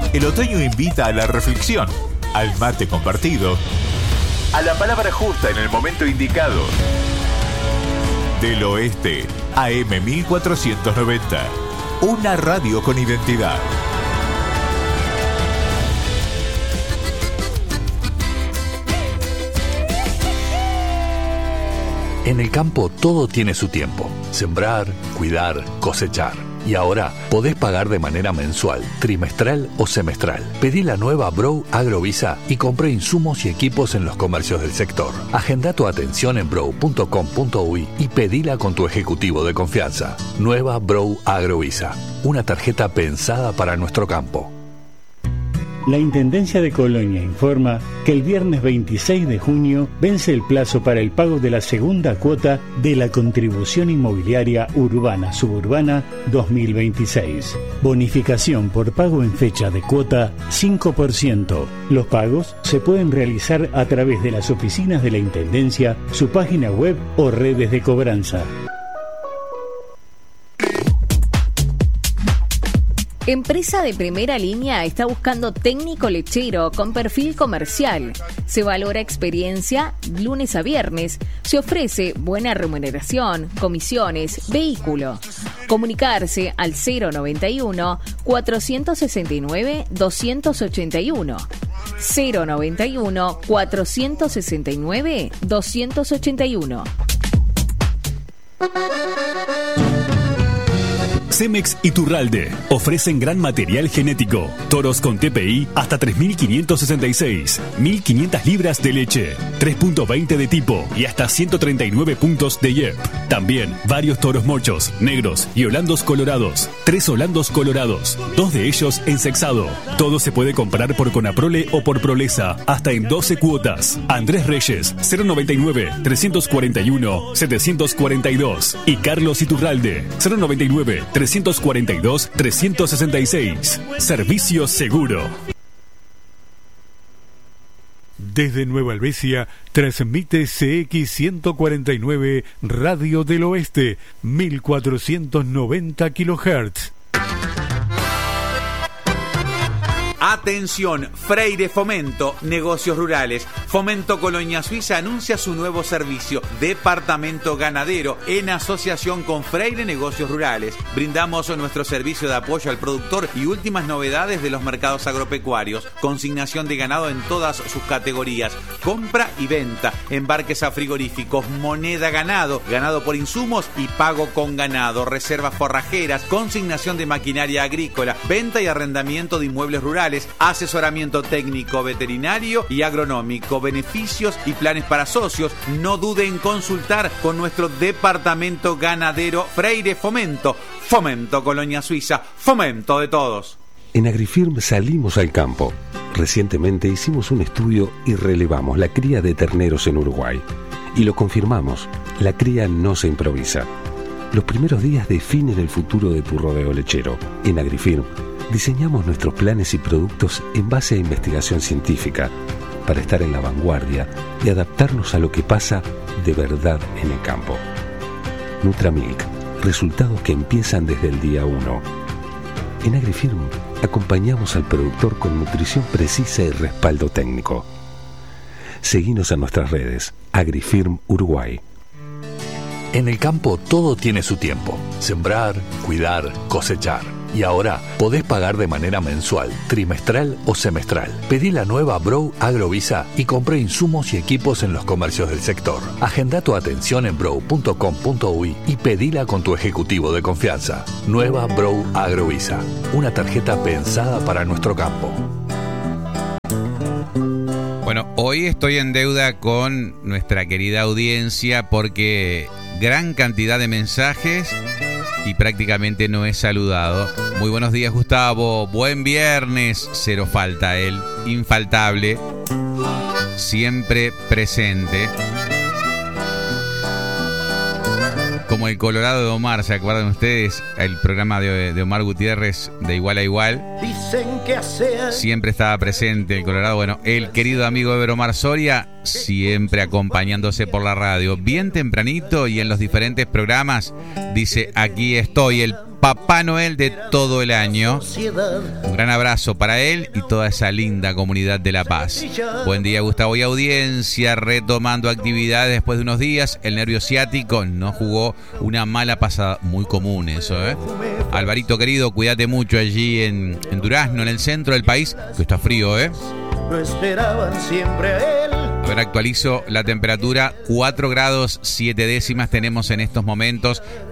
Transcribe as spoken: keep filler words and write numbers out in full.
El otoño invita a la reflexión, al mate compartido, a la palabra justa en el momento indicado. Del Oeste, A M mil cuatrocientos noventa. Una radio con identidad. En el campo todo tiene su tiempo. Sembrar, cuidar, cosechar. Y ahora podés pagar de manera mensual, trimestral o semestral. Pedí la nueva Brow Agrovisa y compré insumos y equipos en los comercios del sector. Agenda tu atención en brow punto com punto uy y pedila con tu ejecutivo de confianza. Nueva Brow Agrovisa. Una tarjeta pensada para nuestro campo. La Intendencia de Colonia informa que el viernes veintiséis de junio vence el plazo para el pago de la segunda cuota de la Contribución Inmobiliaria Urbana Suburbana dos mil veintiséis. Bonificación por pago en fecha de cuota cinco por ciento. Los pagos se pueden realizar a través de las oficinas de la Intendencia, su página web o redes de cobranza. Empresa de primera línea está buscando técnico lechero con perfil comercial. Se valora experiencia lunes a viernes. Se ofrece buena remuneración, comisiones, vehículo. Comunicarse al cero noventa y uno, cuatrocientos sesenta y nueve, doscientos ochenta y uno. cero noventa y uno, cuatrocientos sesenta y nueve, doscientos ochenta y uno. Cemex Iturralde ofrecen gran material genético, toros con T P I hasta tres mil quinientos sesenta y seis, mil quinientas libras de leche, tres punto veinte de tipo y hasta ciento treinta y nueve puntos de I E P. También varios toros mochos, negros y holandos colorados, tres holandos colorados, dos de ellos en sexado. Todo se puede comprar por Conaprole o por Prolesa, hasta en doce cuotas. Andrés Reyes, cero noventa y nueve, trescientos cuarenta y uno, setecientos cuarenta y dos y Carlos Iturralde, cero noventa y nueve, trescientos cuarenta y dos, trescientos sesenta y seis. Servicio seguro. Desde Nueva Albesia transmite C X ciento cuarenta y nueve Radio del Oeste, mil cuatrocientos noventa kilohertz. Atención, Freire Fomento, negocios rurales. Fomento Colonia Suiza anuncia su nuevo servicio, Departamento Ganadero, en asociación con Freire Negocios Rurales. Brindamos nuestro servicio de apoyo al productor y últimas novedades de los mercados agropecuarios. Consignación de ganado en todas sus categorías, compra y venta, embarques a frigoríficos, moneda ganado, ganado por insumos y pago con ganado, reservas forrajeras, consignación de maquinaria agrícola, venta y arrendamiento de inmuebles rurales, asesoramiento técnico, veterinario y agronómico, beneficios y planes para socios. No dude en consultar con nuestro departamento ganadero Freire Fomento. Fomento Colonia Suiza, fomento de todos. En Agrifirm salimos al campo. Recientemente hicimos un estudio y relevamos la cría de terneros en Uruguay. Y lo confirmamos, la cría no se improvisa. Los primeros días definen el futuro de tu rodeo lechero. En Agrifirm diseñamos nuestros planes y productos en base a investigación científica para estar en la vanguardia y adaptarnos a lo que pasa de verdad en el campo. Nutramilk, resultados que empiezan desde el día uno. En Agrifirm acompañamos al productor con nutrición precisa y respaldo técnico. Seguinos en nuestras redes, Agrifirm Uruguay. En el campo todo tiene su tiempo. Sembrar, cuidar, cosechar. Y ahora podés pagar de manera mensual, trimestral o semestral. Pedí la nueva Brow Agrovisa y compré insumos y equipos en los comercios del sector. Agenda tu atención en brow punto com punto uy y pedila con tu ejecutivo de confianza. Nueva Brow Agrovisa. Una tarjeta pensada para nuestro campo. Bueno, hoy estoy en deuda con nuestra querida audiencia porque gran cantidad de mensajes y prácticamente no he saludado. Muy buenos días, Gustavo. Buen viernes. Cero falta él. Infaltable. Siempre presente. Como el Colorado de Omar, ¿se acuerdan ustedes? El programa de, de Omar Gutiérrez, de Igual a Igual. Dicen que hacer. Siempre estaba presente el Colorado. Bueno, el querido amigo Eber Omar Soria, siempre acompañándose por la radio. Bien tempranito y en los diferentes programas, dice, aquí estoy. El Papá Noel de todo el año. Un gran abrazo para él y toda esa linda comunidad de La Paz. Buen día, Gustavo y audiencia. Retomando actividades después de unos días. El nervio ciático no jugó una mala pasada. Muy común eso, ¿eh? Alvarito querido, cuídate mucho allí en, en Durazno, en el centro del país, que está frío, ¿eh? Lo esperaban siempre a él. A ver, actualizo la temperatura. cuatro grados siete décimas tenemos en estos momentos.